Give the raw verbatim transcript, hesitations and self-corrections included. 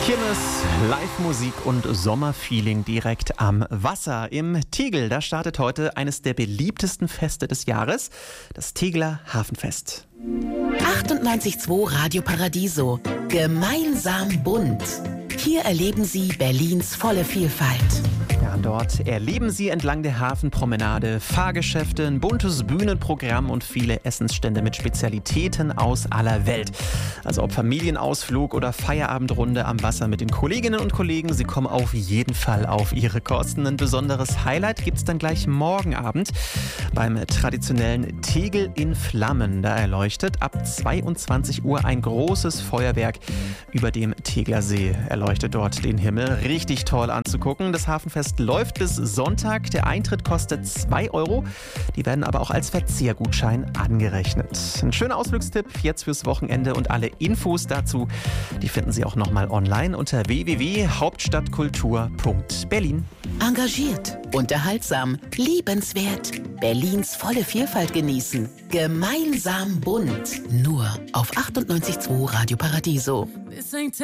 Kirmes, Live-Musik und Sommerfeeling direkt am Wasser. Im Tegel, da startet heute eines der beliebtesten Feste des Jahres, das Tegeler Hafenfest. achtundneunzig Komma zwei Radio Paradiso. Gemeinsam bunt. Hier erleben Sie Berlins volle Vielfalt. Ja, dort erleben Sie entlang der Hafenpromenade Fahrgeschäfte, ein buntes Bühnenprogramm und viele Essensstände mit Spezialitäten aus aller Welt. Also ob Familienausflug oder Feierabendrunde am Wasser mit den Kolleginnen und Kollegen, Sie kommen auf jeden Fall auf Ihre Kosten. Ein besonderes Highlight gibt es dann gleich morgen Abend beim traditionellen Tegel in Flammen. Da erleuchtet ab zweiundzwanzig Uhr ein großes Feuerwerk über dem Tegeler See. Erleuchtet dort den Himmel. Richtig toll anzugucken. Das Hafenfest läuft bis Sonntag. Der Eintritt kostet zwei Euro. Die werden aber auch als Verzehrgutschein angerechnet. Ein schöner Ausflugstipp jetzt fürs Wochenende und alle Infos dazu, die finden Sie auch nochmal online unter w w w punkt hauptstadtkultur punkt berlin. Engagiert, unterhaltsam, liebenswert. Berlins volle Vielfalt genießen. Gemeinsam bunt. Nur auf achtundneunzig Komma zwei Radio Paradiso.